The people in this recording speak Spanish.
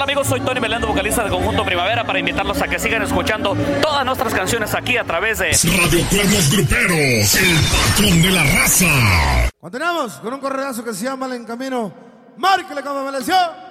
tal, amigos? Soy Tony Melendo, vocalista del Conjunto Primavera, para invitarlos a que sigan escuchando todas nuestras canciones aquí a través de Radio Cuernos Gruperos, el patrón de la raza. Continuamos con un corredazo que se llama El Encamino. Márquele como me leció.